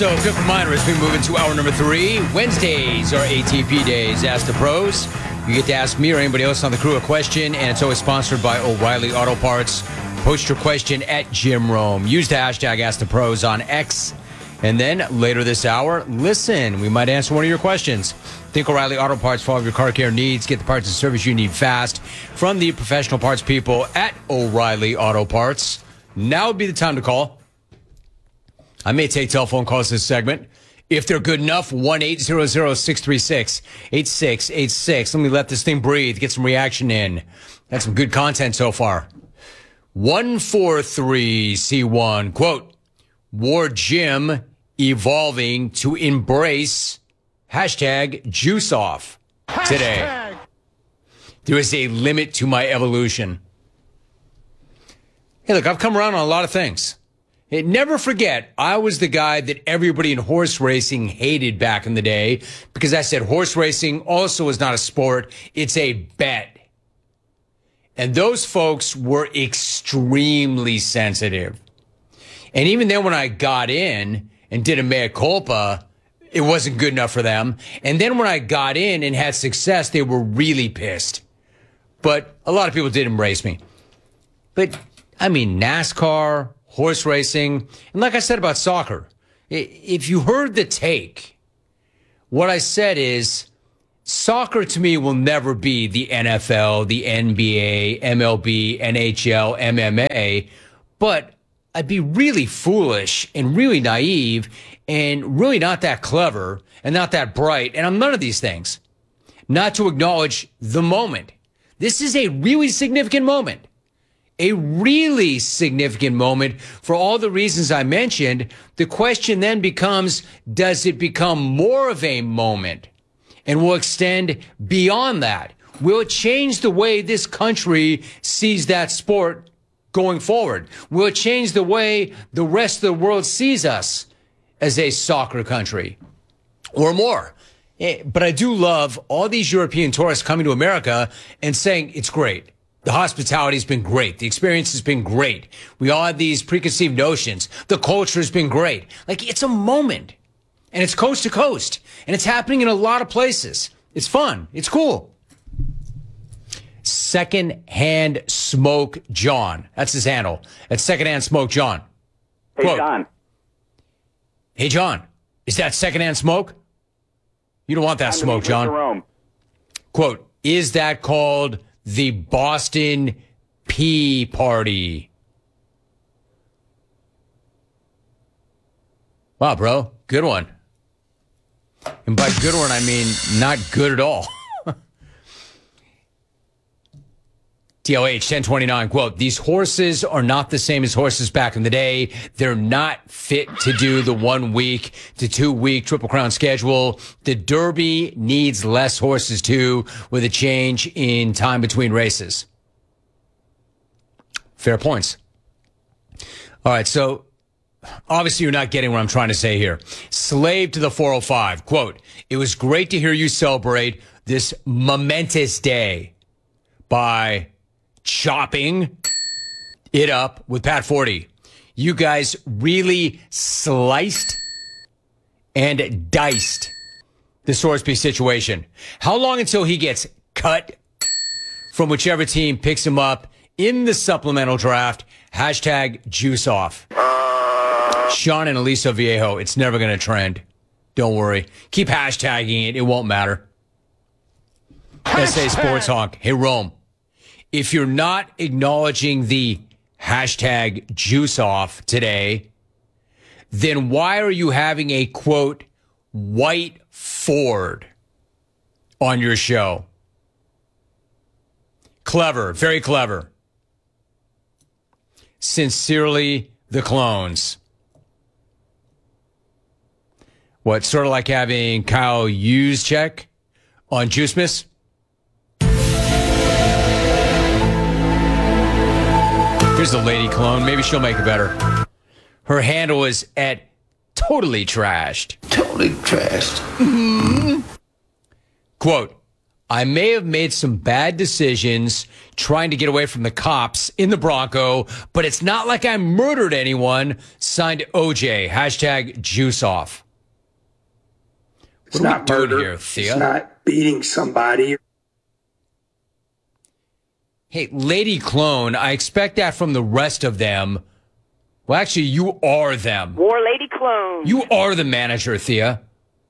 So, quick reminder as we move into hour number 3, Wednesdays are ATP days. Ask the Pros. You get to ask me or anybody else on the crew a question, and it's always sponsored by O'Reilly Auto Parts. Post your question at Jim Rome. Use the hashtag Ask the Pros on X. And then later this hour, listen, we might answer one of your questions. Think O'Reilly Auto Parts for all of your car care needs. Get the parts and service you need fast from the professional parts people at O'Reilly Auto Parts. Now would be the time to call. I may take telephone calls this segment. If they're good enough, 1-800-636-8686. Let me let this thing breathe, get some reaction in. Got some good content so far. 143C1, quote, Ward Jim evolving to embrace hashtag juice off today. There is a limit to my evolution. Hey, look, I've come around on a lot of things. Hey, never forget, I was the guy that everybody in horse racing hated back in the day because I said horse racing also is not a sport, it's a bet. And those folks were extremely sensitive. And even then when I got in and did a mea culpa, it wasn't good enough for them. And then when I got in and had success, they were really pissed. But a lot of people did embrace me. But, I mean, NASCAR, horse racing, and like I said about soccer, if you heard the take, what I said is soccer to me will never be the NFL, the NBA, MLB, NHL, MMA, but I'd be really foolish and really naive and really not that clever and not that bright, and I'm none of these things, not to acknowledge the moment. This is a really significant moment. A really significant moment for all the reasons I mentioned. The question then becomes, does it become more of a moment? And will extend beyond that? Will it change the way this country sees that sport going forward? Will it change the way the rest of the world sees us as a soccer country or more? But I do love all these European tourists coming to America and saying it's great. The hospitality has been great. The experience has been great. We all have these preconceived notions. The culture has been great. Like, it's a moment. And it's coast to coast. And it's happening in a lot of places. It's fun. It's cool. Secondhand Smoke John. That's his handle. That's Secondhand Smoke John. Hey, Quote, John. Hey, John. Is that secondhand smoke? You don't want that smoke, John. Rome. Quote, is that called the Boston Pea Party? Wow, bro. Good one. And by good one, I mean not good at all. TLH 1029, quote, these horses are not the same as horses back in the day. They're not fit to do the 1 week to 2 week Triple Crown schedule. The Derby needs less horses too, with a change in time between races. Fair points. All right, so obviously you're not getting what I'm trying to say here. Slave to the 405, quote, it was great to hear you celebrate this momentous day by chopping it up with Pat Forty. You guys really sliced and diced the Sorsby situation. How long until he gets cut from whichever team picks him up in the supplemental draft? Hashtag juice off. Sean and Aliso Viejo, it's never going to trend. Don't worry. Keep hashtagging it. It won't matter. SA Sports Honk. Hey, Rome. If you're not acknowledging the hashtag juice off today, then why are you having a, quote, white Ford on your show? Clever. Very clever. Sincerely, the clones. What, sort of like having Kyle Juszczyk on Juice Miss? Here's a lady clone. Maybe she'll make it better. Her handle is at totally trashed. Totally trashed. Mm-hmm. Quote, I may have made some bad decisions trying to get away from the cops in the Bronco, but it's not like I murdered anyone. Signed OJ. Hashtag juice off. It's not murder. Here, Thea? It's not beating somebody. Hey, Lady Clone, I expect that from the rest of them. Well, actually, you are them. War Lady Clone. You are the manager, Thea.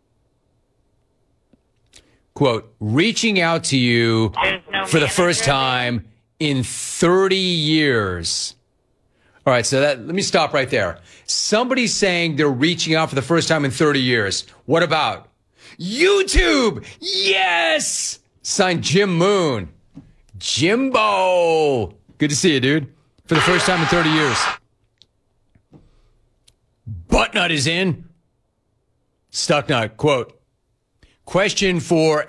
Quote, reaching out to you for the first time in 30 years. All right, so let me stop right there. Somebody's saying they're reaching out for the first time in 30 years. What about YouTube? Yes! Signed Jim Moon. Jimbo. Good to see you, dude. For the first time in 30 years. Buttnut is in. Stucknut, quote, question for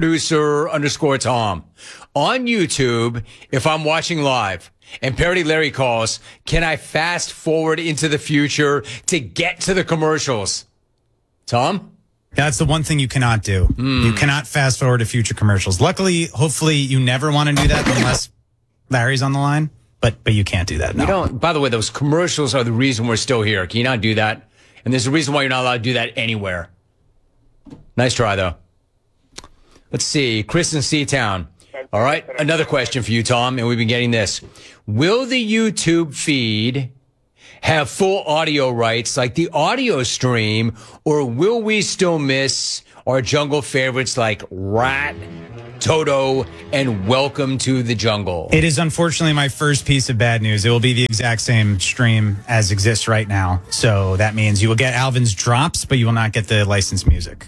@producer_Tom. On YouTube, if I'm watching live and Parody Larry calls, can I fast forward into the future to get to the commercials? Tom? That's the one thing you cannot do. You cannot fast forward to future commercials. Luckily, hopefully, you never want to do that unless Larry's on the line. But you can't do that. No. You don't. By the way, those commercials are the reason we're still here. Can you not do that? And there's a reason why you're not allowed to do that anywhere. Nice try, though. Let's see. Chris in Seatown. All right. Another question for you, Tom, and we've been getting this. Will the YouTube feed have full audio rights like the audio stream, or will we still miss our jungle favorites like Rat, Toto, and Welcome to the Jungle? It is unfortunately my first piece of bad news. It will be the exact same stream as exists right now. So that means you will get Alvin's drops, but you will not get the licensed music.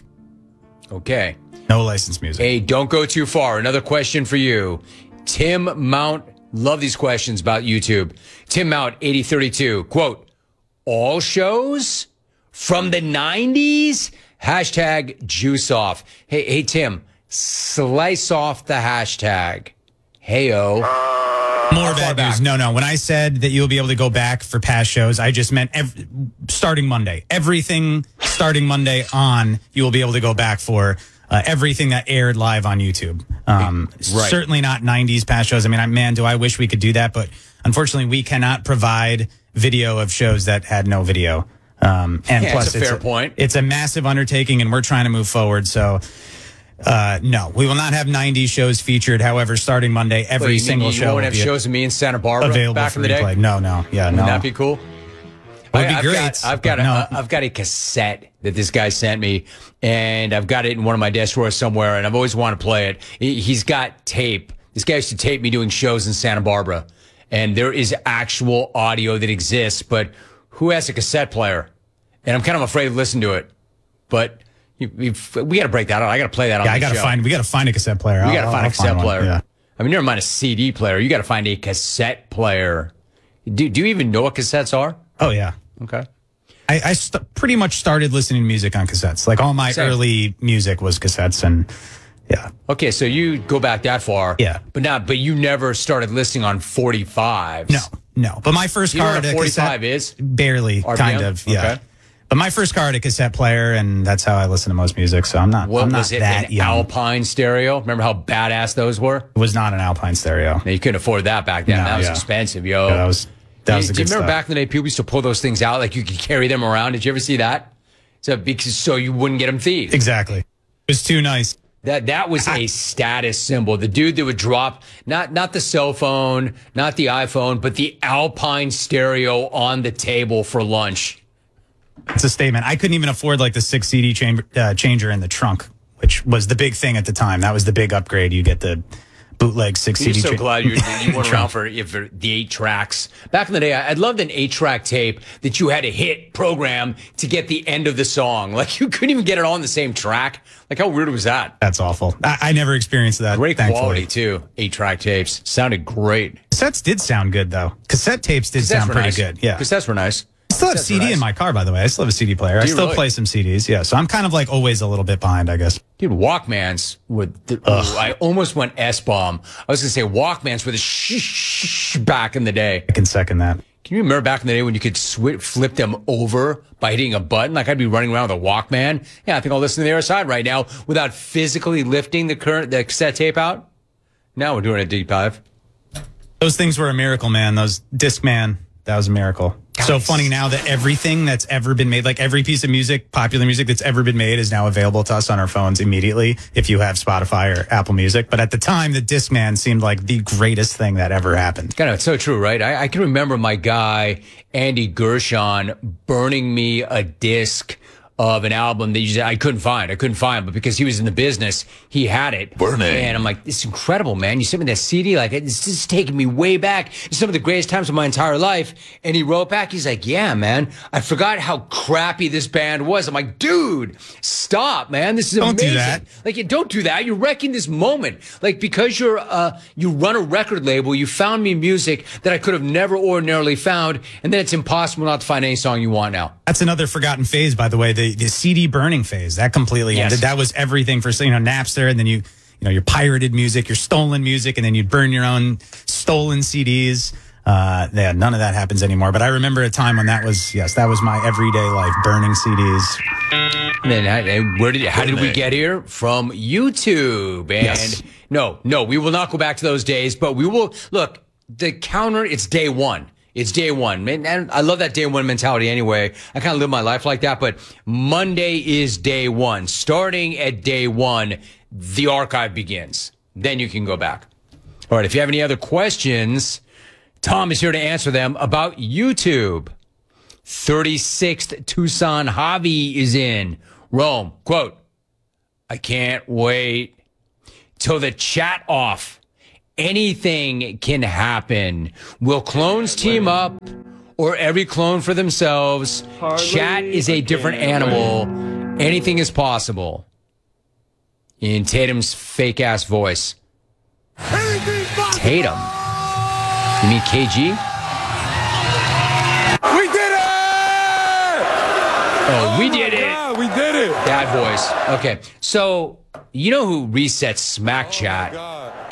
Okay. No licensed music. Hey, don't go too far. Another question for you. Tim Mount, love these questions about YouTube. Tim Mount, 8032, quote, all shows from the 90s? Hashtag juice off. Hey, Tim, slice off the hashtag. Heyo. More bad news. No. When I said that you'll be able to go back for past shows, I just meant starting Monday. Everything starting Monday on, you will be able to go back for everything that aired live on YouTube. Right. Certainly not 90s past shows. I mean, man, do I wish we could do that. But unfortunately, we cannot provide video of shows that had no video. And plus, it's a fair point. It's a massive undertaking, and we're trying to move forward. So, no, we will not have 90 shows featured. However, starting Monday, every single show you won't have shows of me in Santa Barbara available back for in the replay. day? No. Yeah, no. Wouldn't that be cool? It would be great. I've got a cassette that this guy sent me, and I've got it in one of my desk drawers somewhere, and I've always wanted to play it. He's got tape. This guy used to tape me doing shows in Santa Barbara, and there is actual audio that exists, but who has a cassette player? And I'm kind of afraid to listen to it, but we got to break that out. I got to play that on the show. We got to find a cassette player. We got to find a cassette player. Yeah. I mean, never mind a CD player. You got to find a cassette player. Do you even know what cassettes are? Oh, yeah. Okay. I pretty much started listening to music on cassettes. Like all my early music was cassettes, and yeah. Okay, so you go back that far. Yeah. But you never started listening on 45s. No. But my first car at a 45 is? Barely, RPM? kind of, yeah. Okay. But my first car had a cassette player, and that's how I listen to most music. So I'm not Was it that an young. Alpine stereo? Remember how badass those were? It was not an Alpine stereo. Now, you couldn't afford that back then. No, that was yeah. expensive, yo. Yeah, that was Do the you good remember stuff. back in the day, people used to pull those things out like you could carry them around? Did you ever see that? So you wouldn't get them thieved. Exactly. It was too nice. That was a status symbol. The dude that would drop not the cell phone, not the iPhone, but the Alpine stereo on the table for lunch. It's a statement. I couldn't even afford like the 6 CD changer in the trunk, which was the big thing at the time. That was the big upgrade. You get the bootleg 6 I'm CD so changer. glad you went around for the 8 tracks. Back in the day, I'd loved an 8-track tape that you had to hit program to get the end of the song. Like you couldn't even get it all on the same track. Like how weird was that? That's awful. I never experienced that. Great thankfully. quality too. 8-track tapes sounded great. Cassettes did sound good though. Cassette tapes did sound were pretty nice. good. Yeah. Cassettes were nice. I still have Cassettes were CD nice. in my car, by the way. I still have a CD player. I you still really? play some CDs. Yeah. So I'm kind of like always a little bit behind, I guess. Dude, Walkmans I almost went S-bomb. I was going to say Walkmans were the shh back in the day. I can second that. Can you remember back in the day when you could flip them over by hitting a button? Like I'd be running around with a Walkman. Yeah, I think I'll listen to the other side right now without physically lifting the cassette tape out. Now we're doing a deep dive. Those things were a miracle, man. Those Discman, that was a miracle. Guys. So funny now that everything that's ever been made, like every piece of music, popular music that's ever been made is now available to us on our phones immediately if you have Spotify or Apple Music. But at the time, the Discman seemed like the greatest thing that ever happened. God, it's so true, right? I can remember my guy, Andy Gershon, burning me a disc of an album that I couldn't find. But because he was in the business, he had it. Burning. And I'm like, it's incredible, man. You sent me that CD. Like, it's just taking me way back to some of the greatest times of my entire life. And he wrote back, he's like, yeah, man, I forgot how crappy this band was. I'm like, dude, stop, man. This is amazing. Don't do that. Like, don't do that. You're wrecking this moment. Like, because you run a record label, you found me music that I could have never ordinarily found. And then it's impossible not to find any song you want now. That's another forgotten phase, by the way. The CD burning phase, that completely ended. That was everything for, Napster, and then your pirated music, your stolen music, and then you'd burn your own stolen CDs. None of that happens anymore. But I remember a time when that was my everyday life, burning CDs. And then how did we get here? From YouTube. And yes. No, we will not go back to those days, but we will look, the counter, it's day one. It's day one. And I love that day one mentality anyway. I kind of live my life like that, but Monday is day one. Starting at day one, the archive begins. Then you can go back. All right. If you have any other questions, Tom is here to answer them about YouTube. 36th Tucson Javi is in Rome. Quote, I can't wait till the chat off. Anything can happen. Will clones team up or every clone for themselves? Chat is a different animal. Anything is possible. In Tatum's fake ass voice. Tatum? You mean KG? We did it! Oh, we did it. Yeah, we did it. That voice. Okay. So, you know who resets Smack Chat? God.